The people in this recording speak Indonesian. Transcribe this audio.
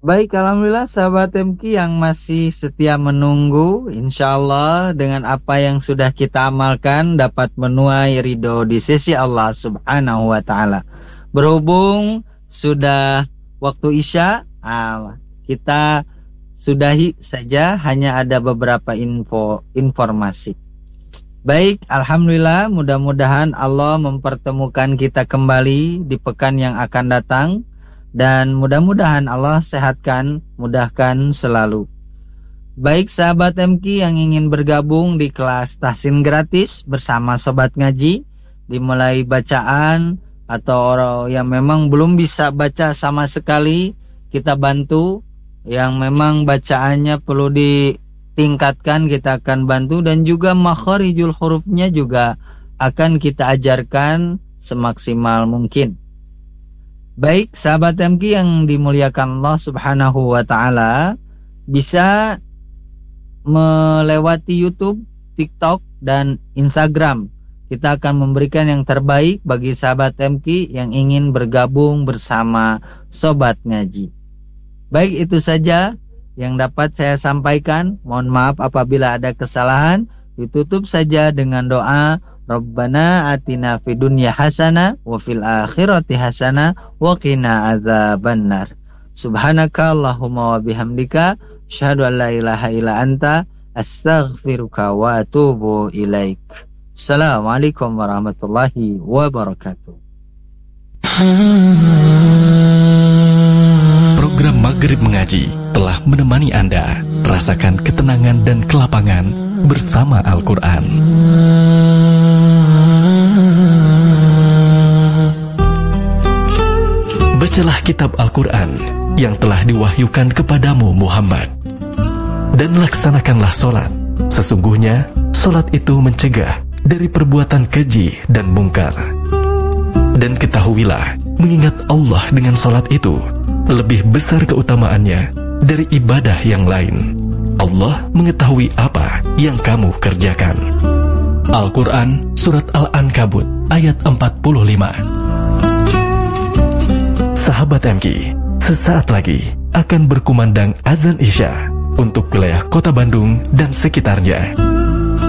Baik, alhamdulillah sahabat MQ yang masih setia menunggu, insya Allah dengan apa yang sudah kita amalkan dapat menuai ridho di sisi Allah Subhanahu wa Ta'ala. Berhubung sudah waktu Isya, kita sudahi saja, hanya ada beberapa informasi. Baik, alhamdulillah, mudah-mudahan Allah mempertemukan kita kembali di pekan yang akan datang. Dan mudah-mudahan Allah sehatkan, mudahkan selalu. Baik sahabat MQ yang ingin bergabung di kelas tahsin gratis bersama Sobat Ngaji, dimulai bacaan atau orang yang memang belum bisa baca sama sekali, kita bantu. Yang memang bacaannya perlu ditingkatkan, kita akan bantu. Dan juga makharijul hurufnya juga akan kita ajarkan semaksimal mungkin. Baik, sahabat MQ yang dimuliakan Allah Subhanahu wa Ta'ala, bisa melewati YouTube, TikTok, dan Instagram. Kita akan memberikan yang terbaik bagi sahabat MQ yang ingin bergabung bersama Sobat Ngaji. Baik, itu saja yang dapat saya sampaikan. Mohon maaf apabila ada kesalahan. Ditutup saja dengan doa, Rabbana atina fid dunya hasanah wa fil akhirati hasanah wa qina adzabannar. Subhanaka Allahumma wa bihamdika asyhadu an la ilaha illa anta astaghfiruka wa atubu ilaik. Assalamualaikum warahmatullahi wabarakatuh. Program Maghrib Mengaji telah menemani Anda. Rasakan ketenangan dan kelapangan bersama Al-Quran. Bacalah kitab Al-Quran yang telah diwahyukan kepadamu Muhammad, dan laksanakanlah solat. Sesungguhnya solat itu mencegah dari perbuatan keji dan mungkar. Dan ketahuilah, mengingat Allah dengan solat itu lebih besar keutamaannya dari ibadah yang lain. Allah mengetahui apa yang kamu kerjakan. Al-Quran Surat Al-Ankabut ayat 45. Sahabat MQ, sesaat lagi akan berkumandang azan Isya untuk wilayah Kota Bandung dan sekitarnya.